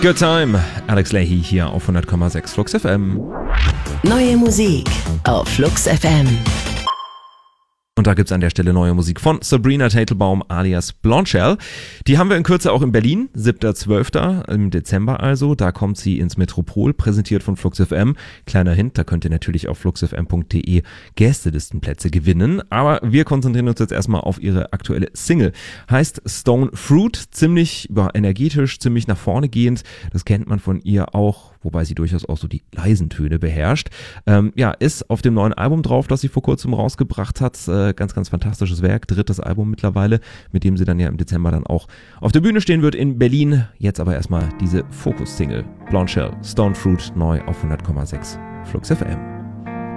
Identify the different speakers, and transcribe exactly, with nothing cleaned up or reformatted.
Speaker 1: Good Time. Alex Leahy hier auf hundert Komma sechs Flux F M.
Speaker 2: Neue Musik auf Flux F M.
Speaker 1: Und da gibt's an der Stelle neue Musik von Sabrina Teitelbaum alias Blondshell. Die haben wir in Kürze auch in Berlin, siebter zwölfter im Dezember also. Da kommt sie ins Metropol, präsentiert von Flux F M. Kleiner Hint, da könnt ihr natürlich auf flux f m punkt d e Gästelistenplätze gewinnen. Aber wir konzentrieren uns jetzt erstmal auf ihre aktuelle Single. Heißt Stone Fruit, ziemlich ja, energetisch, ziemlich nach vorne gehend. Das kennt man von ihr auch, wobei sie durchaus auch so die leisen Töne beherrscht. Ähm, ja, ist auf dem neuen Album drauf, das sie vor kurzem rausgebracht hat. Äh, ganz, ganz fantastisches Werk, drittes Album mittlerweile, mit dem sie dann ja im Dezember dann auch auf der Bühne stehen wird in Berlin. Jetzt aber erstmal diese Fokus-Single, Blondshell, Stone Fruit, neu auf hundert Komma sechs Flux F M.